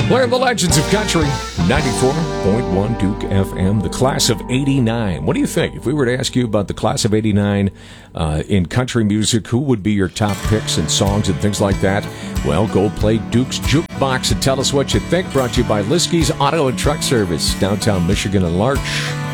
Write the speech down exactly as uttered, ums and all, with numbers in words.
Playing the Legends of Country, ninety-four point one Duke F M, the class of eighty-nine. What do you think? If we were to ask you about the class of eighty-nine uh, in country music, who would be your top picks and songs and things like that? Well, go play Duke's Jukebox and tell us what you think. Brought to you by Liskey's Auto and Truck Service, downtown Michigan and Larch.